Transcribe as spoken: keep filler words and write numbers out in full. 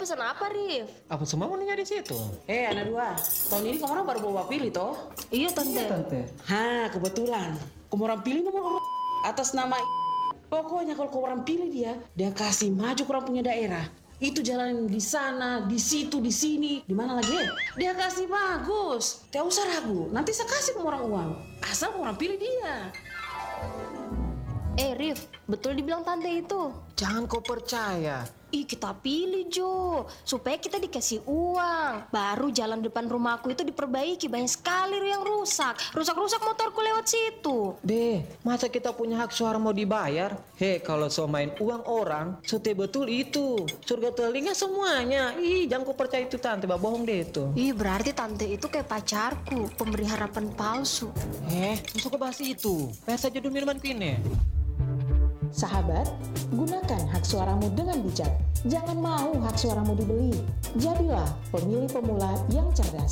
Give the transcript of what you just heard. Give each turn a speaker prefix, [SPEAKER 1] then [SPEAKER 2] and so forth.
[SPEAKER 1] pesan apa, Rif?
[SPEAKER 2] Apa semua mau di situ?
[SPEAKER 3] Eh, anak dua. Tahun ini kamu orang baru bawa pilih toh?
[SPEAKER 1] Iya, Tante.
[SPEAKER 2] Tante.
[SPEAKER 3] Hah, kebetulan. Kamu orang pilih nomor urut atas nama. Pokoknya kalau kamu orang pilih dia, dia kasih maju kurang punya daerah. Itu jalan di sana, di situ, di sini, di mana lagi? Dia kasih bagus. Tidak usah ragu. Nanti saya kasih kamu orang uang. Asal kamu orang pilih dia.
[SPEAKER 1] Eh, Rif, betul dibilang Tante itu.
[SPEAKER 2] Jangan kau percaya.
[SPEAKER 1] Ih, kita pilih, Jo. Supaya kita dikasih uang. Baru jalan depan rumahku itu diperbaiki. Banyak sekali yang rusak. Rusak-rusak motorku lewat situ.
[SPEAKER 2] Deh, masa kita punya hak suara mau dibayar? Hei, kalau so main uang orang, sote betul itu. Surga telinga semuanya. Ih, jangan kau percaya itu Tante, bah bohong deh itu.
[SPEAKER 1] Ih, berarti Tante itu kayak pacarku. Pemberi harapan palsu.
[SPEAKER 2] Eh, masuk ke bahas itu. Bahasa judul minuman kini.
[SPEAKER 4] Sahabat, gunakan hak suaramu dengan bijak. Jangan mau hak suaramu dibeli. Jadilah pemilih pemula yang cerdas.